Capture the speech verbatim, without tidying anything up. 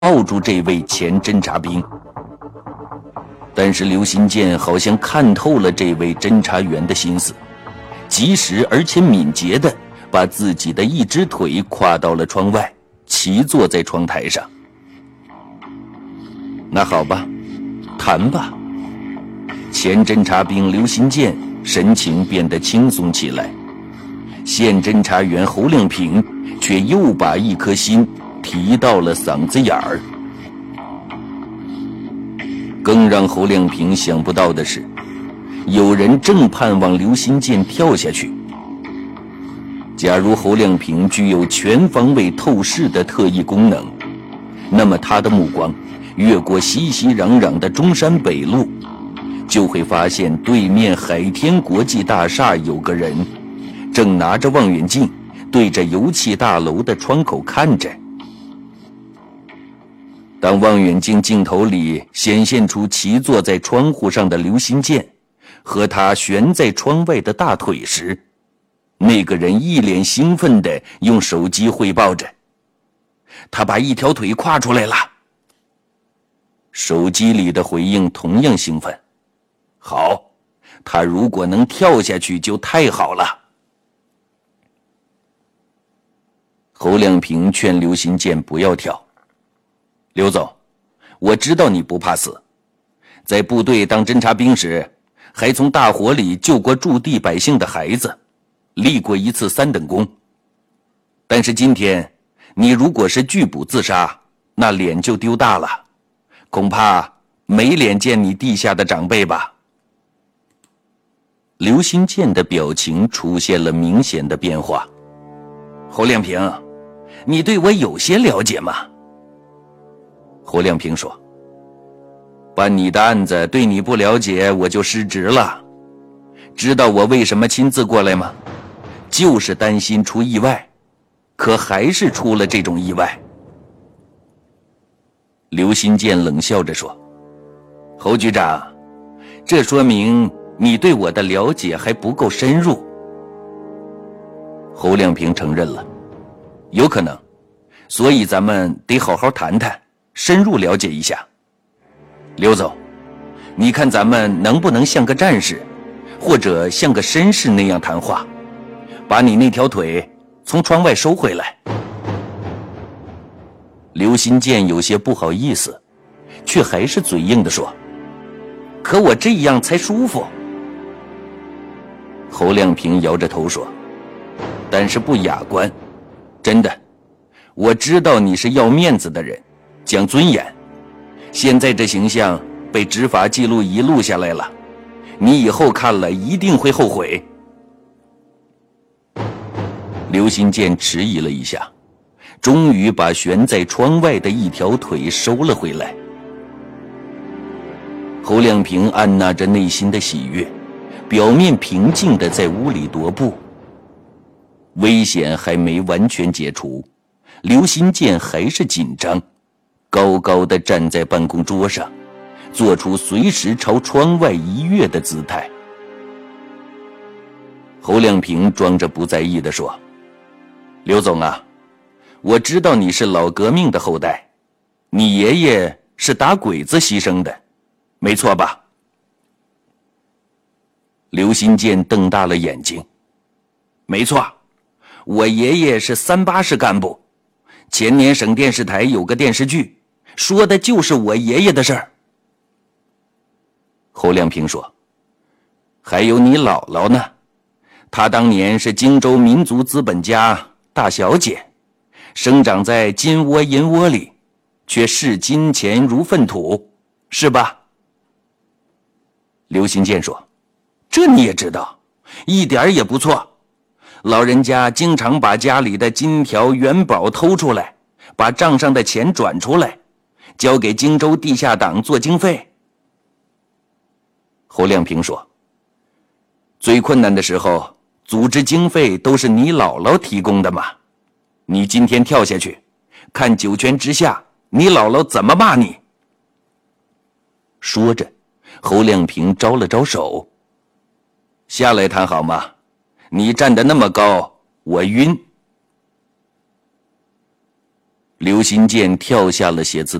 抱住这位前侦察兵。但是刘新建好像看透了这位侦察员的心思，及时而且敏捷地把自己的一只腿跨到了窗外，骑坐在窗台上。那好吧，谈吧。前侦察兵刘新建神情变得轻松起来，现侦察员侯亮平却又把一颗心提到了嗓子眼儿。更让侯亮平想不到的是，有人正盼望刘新建跳下去。假如侯亮平具有全方位透视的特异功能，那么他的目光越过熙熙攘攘的中山北路，就会发现对面海天国际大厦有个人正拿着望远镜对着油气大楼的窗口看着。当望远镜镜头里显现出骑坐在窗户上的刘新建和他悬在窗外的大腿时，那个人一脸兴奋地用手机汇报着：他把一条腿跨出来了。手机里的回应同样兴奋：好，他如果能跳下去就太好了。侯亮平劝刘新建不要跳。刘总，我知道你不怕死，在部队当侦察兵时，还从大火里救过驻地百姓的孩子，立过一次三等功。但是今天，你如果是拒捕自杀，那脸就丢大了，恐怕没脸见你地下的长辈吧。刘新建的表情出现了明显的变化。侯亮平，你对我有些了解吗？侯亮平说：办你的案子对你不了解，我就失职了。知道我为什么亲自过来吗？就是担心出意外，可还是出了这种意外。刘新建冷笑着说：侯局长，这说明你对我的了解还不够深入。侯亮平承认了，有可能，所以咱们得好好谈谈，深入了解一下。刘总，你看咱们能不能像个战士，或者像个绅士那样谈话，把你那条腿从窗外收回来。刘新建有些不好意思，却还是嘴硬地说：可我这样才舒服。侯亮平摇着头说：但是不雅观，真的，我知道你是要面子的人，讲尊严，现在这形象被执法记录仪录下来了，你以后看了一定会后悔。刘新建迟疑了一下，终于把悬在窗外的一条腿收了回来。侯亮平按捺着内心的喜悦，表面平静地在屋里踱步。危险还没完全解除，刘新建还是紧张，高高地站在办公桌上，做出随时朝窗外一跃的姿态。侯亮平装着不在意地说：刘总啊，我知道你是老革命的后代，你爷爷是打鬼子牺牲的，没错吧？刘新建瞪大了眼睛：没错，我爷爷是三八师干部，前年省电视台有个电视剧，说的就是我爷爷的事儿。侯亮平说：还有你姥姥呢，她当年是荆州民族资本家大小姐，生长在金窝银窝里，却视金钱如粪土，是吧？刘新建说：这你也知道，一点也不错。老人家经常把家里的金条元宝偷出来，把账上的钱转出来，交给荆州地下党做经费。侯亮平说：最困难的时候，组织经费都是你姥姥提供的嘛。你今天跳下去，看九泉之下你姥姥怎么骂你。说着，侯亮平招了招手：下来谈好吗？你站得那么高，我晕。 刘新建跳下了写字